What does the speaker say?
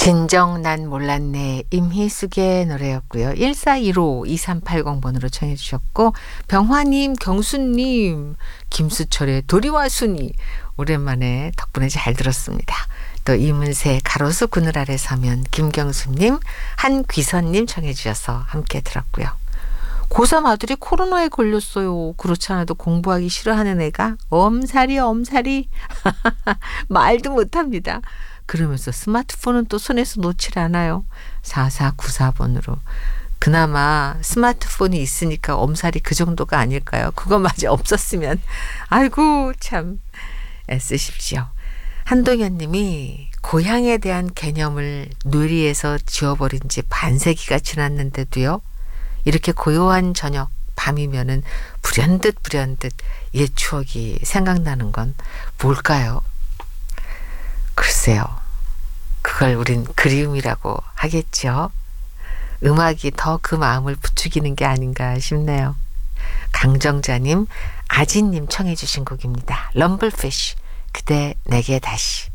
진정 난 몰랐네 임희숙의 노래였고요. 1415-2380번으로 청해 주셨고 병화님, 경수님, 김수철의 도리와 순이 오랜만에 덕분에 잘 들었습니다. 또 이문세 가로수 그늘 아래 서면 김경수님, 한귀선님 청해 주셔서 함께 들었고요. 고3 아들이 코로나에 걸렸어요. 그렇지 않아도 공부하기 싫어하는 애가 엄살이 말도 못합니다. 그러면서 스마트폰은 또 손에서 놓질 않아요. 4494번으로. 그나마 스마트폰이 있으니까 엄살이 그 정도가 아닐까요? 그거마저 없었으면 아이고 참 애쓰십시오. 한동현 님이 고향에 대한 개념을 뇌리에서 지워버린 지 반세기가 지났는데도요. 이렇게 고요한 저녁 밤이면은 불현듯 옛 추억이 생각나는 건 뭘까요? 글쎄요. 그걸 우린 그리움이라고 하겠죠. 음악이 더 그 마음을 부추기는 게 아닌가 싶네요. 강정자님, 아진님 청해 주신 곡입니다. 럼블피쉬, 그대 내게 다시.